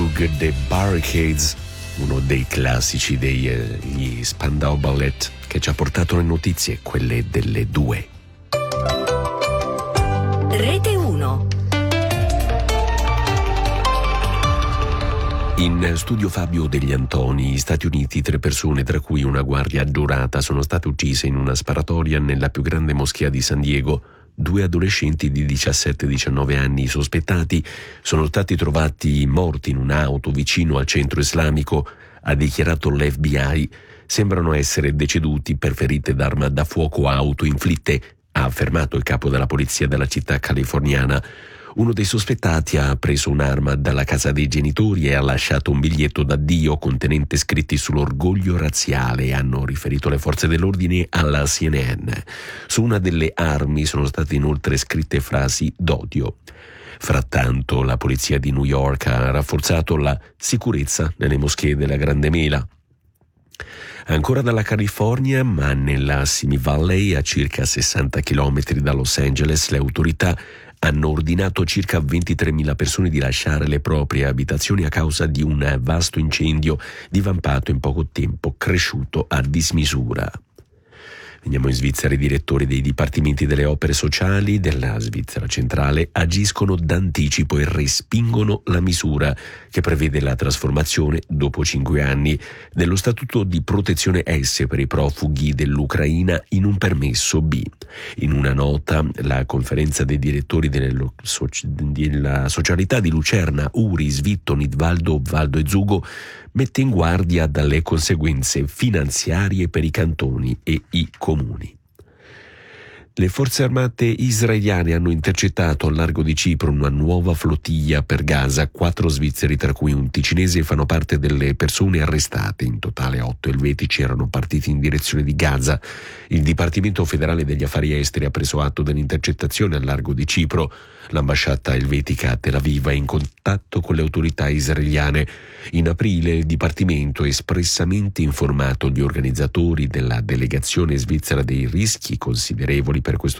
Hug the Barricades, uno dei classici degli Spandau Ballet, che ci ha portato le notizie, quelle delle 2. Rete 1. In studio Fabio Degli Antoni, Stati Uniti, 3 persone, tra cui una guardia giurata, sono state uccise in una sparatoria nella più grande moschea di San Diego. 2 adolescenti di 17 e 19 anni sospettati sono stati trovati morti in un'auto vicino al centro islamico, ha dichiarato l'FBI. Sembrano essere deceduti per ferite d'arma da fuoco autoinflitte, ha affermato il capo della polizia della città californiana. Uno dei sospettati ha preso un'arma dalla casa dei genitori e ha lasciato un biglietto d'addio contenente scritti sull'orgoglio razziale, hanno riferito le forze dell'ordine alla CNN. Su una delle armi sono state inoltre scritte frasi d'odio. Frattanto, la polizia di New York ha rafforzato la sicurezza nelle moschee della Grande Mela. Ancora dalla California, ma nella Simi Valley, a circa 60 km da Los Angeles, le autorità hanno ordinato a circa 23.000 persone di lasciare le proprie abitazioni a causa di un vasto incendio divampato in poco tempo, cresciuto a dismisura. Veniamo in Svizzera. I direttori dei dipartimenti delle opere sociali della Svizzera centrale agiscono d'anticipo e respingono la misura che prevede la trasformazione, dopo 5 anni, dello statuto di protezione S per i profughi dell'Ucraina in un permesso B. In una nota, la conferenza dei direttori della socialità di Lucerna, Uri, Svitto, Nidvaldo, Valdo e Zugo mette in guardia dalle conseguenze finanziarie per i cantoni e i comuni. Le forze armate israeliane hanno intercettato al largo di Cipro una nuova flottiglia per Gaza. 4 svizzeri, tra cui un ticinese, fanno parte delle persone arrestate. In totale 8 elvetici erano partiti in direzione di Gaza. Il Dipartimento federale degli affari esteri ha preso atto dell'intercettazione al largo di Cipro. L'ambasciata elvetica a Tel Aviv è in contatto con le autorità israeliane. In aprile il Dipartimento ha espressamente informato gli organizzatori della delegazione svizzera dei rischi considerevoli per questo